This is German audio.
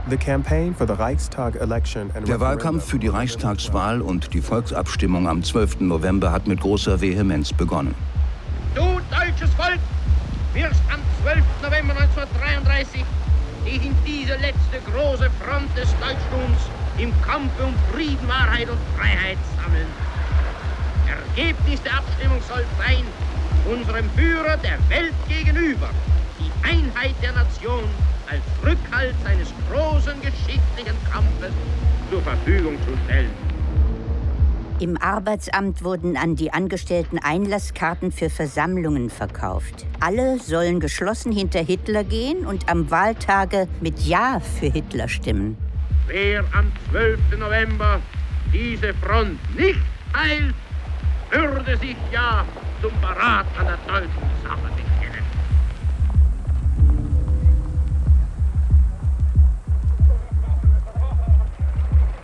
Der Wahlkampf für die Reichstagswahl und die Volksabstimmung am 12. November hat mit großer Vehemenz begonnen. Du deutsches Volk wirst am 12. November 1933 dich in diese letzte große Front des Deutschtums im Kampfe um Frieden, Wahrheit und Freiheit sammeln. Ergebnis der Abstimmung soll sein, unserem Führer der Welt gegenüber die Einheit der Nation als Rückhalt seines großen geschichtlichen Kampfes zur Verfügung zu stellen. Im Arbeitsamt wurden an die Angestellten Einlasskarten für Versammlungen verkauft. Alle sollen geschlossen hinter Hitler gehen und am Wahltage mit Ja für Hitler stimmen. Wer am 12. November diese Front nicht teilt, würde sich ja zum Verrat an der deutschen Sache bekennen.